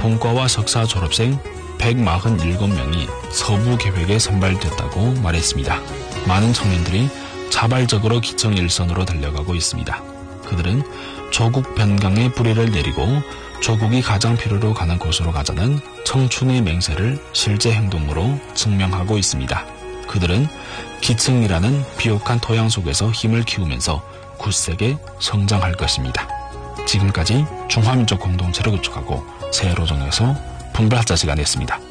본과와 석사 졸업생 147명이 서부 계획에 선발됐다고 말했습니다. 많은 청년들이 자발적으로 기청 일선으로 달려가고 있습니다. 그들은 조국 변경의 뿌리를 내리고 조국이 가장 필요로 가는 곳으로 가자는 청춘의 맹세를 실제 행동으로 증명하고 있습니다. 그들은 기층이라는 비옥한 토양 속에서 힘을 키우면서 굳세게 성장할 것입니다. 지금까지 중화민족 공동체를 구축하고 새해로 정해서 분별하자 시간이었습니다.